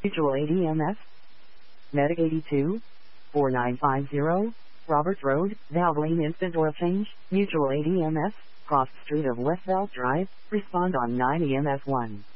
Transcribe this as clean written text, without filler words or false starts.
Mutual Aid EMS. Medic 82, 4950, Roberts Road, Valvoline Instant Oil Change, Mutual Aid EMS, Cross Street of West Val Drive, respond on 9 EMS 1.